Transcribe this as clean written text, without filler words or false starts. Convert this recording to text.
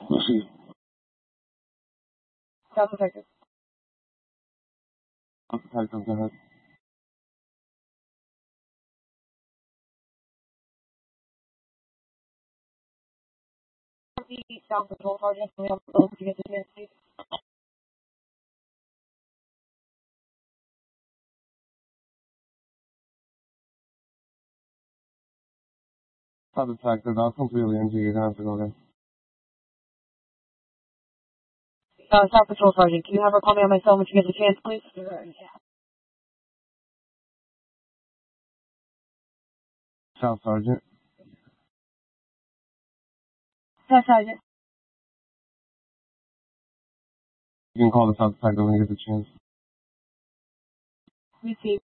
Receive. South Detective. Detective, go ahead. The South Patrol Sergeant, can we have a phone to get the chance, please? South Detective, I'll completely injure you. You don't have to go there. South Patrol Sergeant, can you have her call me on my cell when she gets a chance, please? South Sergeant. South Sergeant. You can call the South Detective when you get the chance. Receive.